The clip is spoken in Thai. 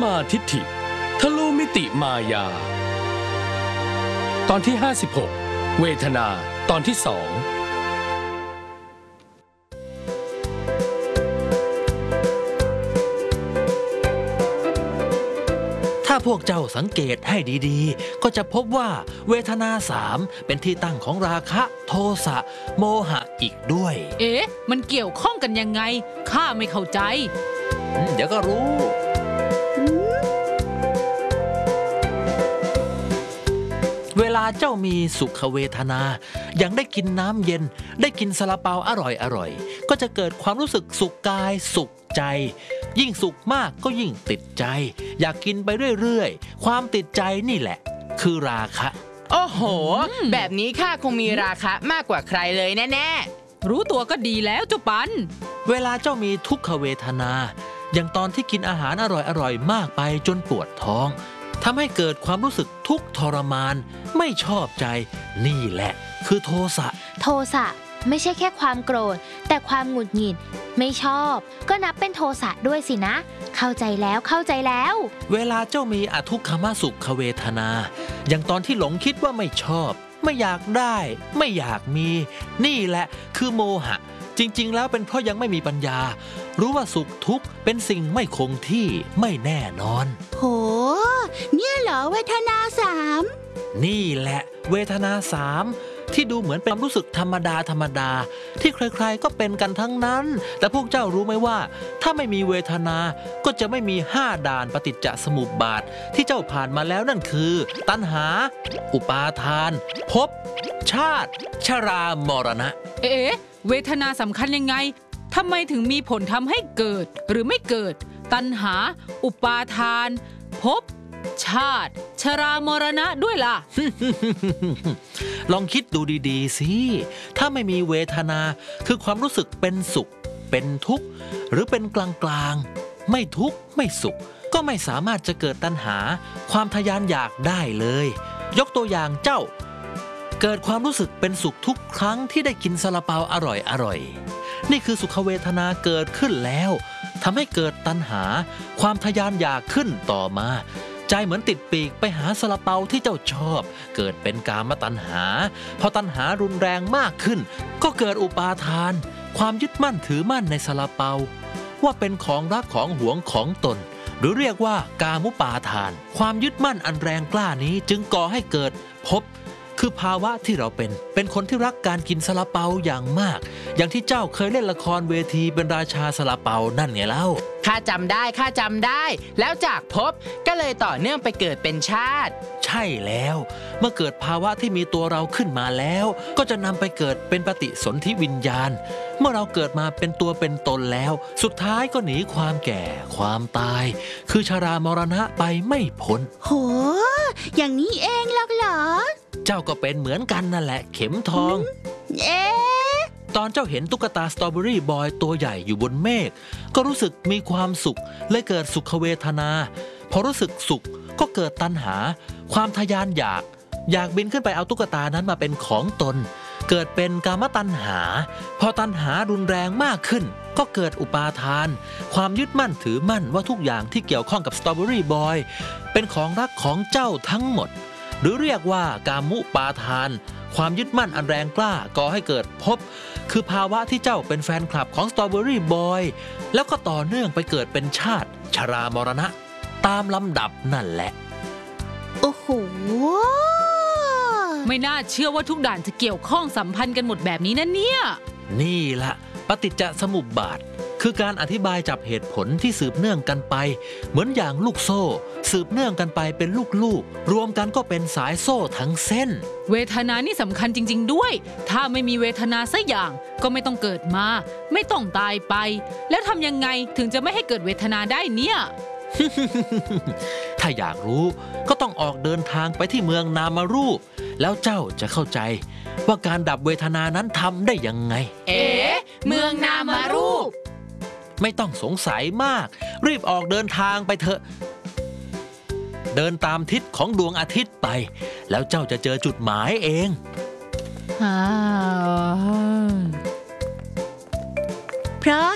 มาทิฏฐิทะลุมิติมายาตอนที่56เวทนาตอนที่2 ถ้าพวกเจ้าสังเกตให้ดีๆก็จะพบว่าเวทนา3เป็นที่ตั้งของราคะโทสะโมหะอีกด้วยมันเกี่ยวข้องกันยังไงข้าไม่เข้าใจเดี๋ยวก็รู้เวลาเจ้ามีสุขเวทนาอย่างได้กินน้ำเย็นได้กินซาลาเปาอร่อยก็จะเกิดความรู้สึกสุขกายสุขใจยิ่งสุขมากก็ยิ่งติดใจอยากกินไปเรื่อยๆความติดใจนี่แหละคือราคะโอ้โหแบบนี้ข้าคงมีราคะมากกว่าใครเลยแน่ๆรู้ตัวก็ดีแล้วเจ้าปันเวลาเจ้ามีทุกขเวทนาอย่างตอนที่กินอาหารอร่อยมากไปจนปวดท้องทำให้เกิดความรู้สึกทุกข์ทรมานไม่ชอบใจนี่แหละคือโทสะไม่ใช่แค่ความโกรธแต่ความหงุดหงิดไม่ชอบก็นับเป็นโทสะด้วยสินะเข้าใจแล้วเวลาเจ้ามีอทุกขมสุขเวทนาอย่างตอนที่หลงคิดว่าไม่ชอบไม่อยากได้ไม่อยากมีนี่แหละคือโมหะจริงๆแล้วเป็นเพราะยังไม่มีปัญญารู้ว่าสุขทุกข์เป็นสิ่งไม่คงที่ไม่แน่นอนโหเนี่ยเหรอเวทนา3 นี่แหละเวทนา3ที่ดูเหมือนเป็นความรู้สึกธรรมดาที่ใครๆก็เป็นกันทั้งนั้นแต่พวกเจ้ารู้ไหมว่าถ้าไม่มีเวทนาก็จะไม่มี5ด่านปฏิจจสมุปบาทที่เจ้าผ่านมาแล้วนั่นคือตัณหาอุปาทานภพชาติชรามรณะเวทนาสำคัญยังไงทำไมถึงมีผลทำให้เกิดหรือไม่เกิดตัณหาอุปาทานภพชาติชรามรณะด้วยล่ะลองคิดดูดีๆสิถ้าไม่มีเวทนาคือความรู้สึกเป็นสุขเป็นทุกข์หรือเป็นกลางๆไม่ทุกข์ไม่สุขก็ไม่สามารถจะเกิดตัณหาความทะยานอยากได้เลยยกตัวอย่างเจ้าเกิดความรู้สึกเป็นสุขทุกครั้งที่ได้กินซาลาเปาอร่อยนี่คือสุขเวทนาเกิดขึ้นแล้วทำให้เกิดตัณหาความทะยานอยากขึ้นต่อมาใจเหมือนติดปีกไปหาซาลาเปาที่เจ้าชอบเกิดเป็นกามตัณหาพอตัณหารุนแรงมากขึ้นก็เกิดอุปาทานความยึดมั่นถือมั่นในซาลาเปาว่าเป็นของรักของหวงของตนหรือเรียกว่ากามุปาทานความยึดมั่นอันแรงกล้านี้จึงก่อให้เกิดภพคือภาวะที่เราเป็นคนที่รักการกินซาลาเปาอย่างมากอย่างที่เจ้าเคยเล่นละครเวทีเป็นราชาซาลาเปานั่นไงเล่าข้าจำได้แล้วจากภพก็เลยต่อเนื่องไปเกิดเป็นชาติใช่แล้วเมื่อเกิดภาวะที่มีตัวเราขึ้นมาแล้วก็จะนำไปเกิดเป็นปฏิสนธิวิญญาณเมื่อเราเกิดมาเป็นตัวเป็นตนแล้วสุดท้ายก็หนีความแก่ความตายคือชรามรณะไปไม่พ้นโหอย่างนี้เองหรอกเหรอเจ้าก็เป็นเหมือนกันนั่นแหละเข็มทองตอนเจ้าเห็นตุ๊กตาสตรอเบอรี่บอยตัวใหญ่อยู่บนเมฆก็รู้สึกมีความสุขเลยเกิดสุขเวทนาพอรู้สึกสุขก็เกิดตัณหาความทะยานอยากบินขึ้นไปเอาตุ๊กตานั้นมาเป็นของตนเกิดเป็นกามตัณหาพอตัณหารุนแรงมากขึ้นก็เกิดอุปาทานความยึดมั่นถือมั่นว่าทุกอย่างที่เกี่ยวข้องกับสตรอเบอรี่บอยเป็นของรักของเจ้าทั้งหมดหรือเรียกว่ากามุปาทานความยึดมั่นอันแรงกล้าก่อให้เกิดภพคือภาวะที่เจ้าเป็นแฟนคลับของสตรอเบอรี่บอยแล้วก็ต่อเนื่องไปเกิดเป็นชาติชรามรณะตามลำดับนั่นแหละโอ้โหไม่น่าเชื่อว่าทุกด่านจะเกี่ยวข้องสัมพันธ์กันหมดแบบนี้นะเนี่ยนี่ละปฏิจจสมุปบาทคือการอธิบายจับเหตุผลที่สืบเนื่องกันไปเหมือนอย่างลูกโซ่สืบเนื่องกันไปเป็นลูกรวมกันก็เป็นสายโซ่ทั้งเส้นเวทนานี่สำคัญจริงๆด้วยถ้าไม่มีเวทนาสักอย่างก็ไม่ต้องเกิดมาไม่ต้องตายไปแล้วทำยังไงถึงจะไม่ให้เกิดเวทนาได้เนี่ยถ้าอยากรู้ก็ต้องออกเดินทางไปที่เมืองนามารูปแล้วเจ้าจะเข้าใจว่าการดับเวทนานั้นทำได้ยังไงเมืองนามารูปไม่ต้องสงสัยมากรีบออกเดินทางไปเถอะเดินตามทิศของดวงอาทิตย์ไปแล้วเจ้าจะเจอจุดหมายเองพร้อม